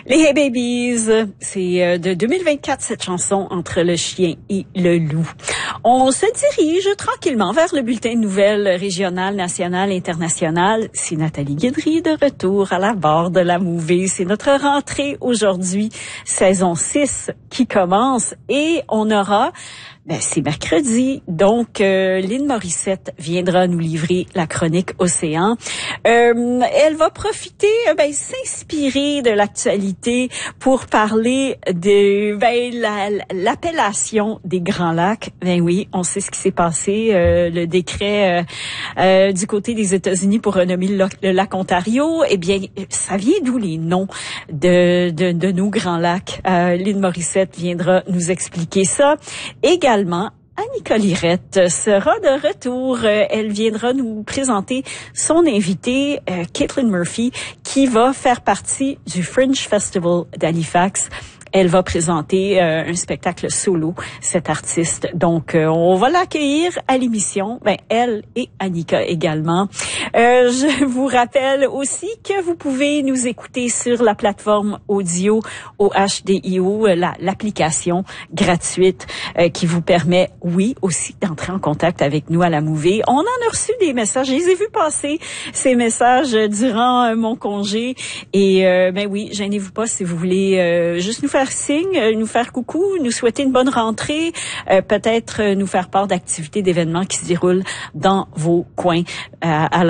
Les Hey Babies, c'est de 2024 cette chanson Entre le chien et le loup. On se dirige tranquillement vers le bulletin de nouvelles régional, national, international. C'est Nathalie Guédry de retour à la barre de la Mouvée. C'est notre rentrée aujourd'hui, saison 6 qui commence et on aura... c'est mercredi, donc Lynn Morissette viendra nous livrer la chronique Océan. Elle va profiter, s'inspirer de l'actualité pour parler de l'appellation des Grands Lacs. Ben oui, on sait ce qui s'est passé, le décret du côté des États-Unis pour renommer le lac Ontario. Eh bien, ça vient d'où les noms de nos Grands Lacs? Lynn Morissette viendra nous expliquer ça. Également, Annika Lirette sera de retour. Elle viendra nous présenter son invité, Caitlin Murphy, qui va faire partie du Fringe Festival d'Halifax. Elle va présenter un spectacle solo, cette artiste. Donc, on va l'accueillir à l'émission. Elle et Annika également. Je vous rappelle aussi que vous pouvez nous écouter sur la plateforme audio OHDIO, l'application gratuite qui vous permet, oui, aussi d'entrer en contact avec nous à la Mouvée. On en a reçu des messages. Je les ai vus passer, ces messages, durant mon congé. Et, oui, gênez-vous pas si vous voulez juste nous faire signe, nous faire coucou, nous souhaiter une bonne rentrée, peut-être nous faire part d'activités, d'événements qui se déroulent dans vos coins.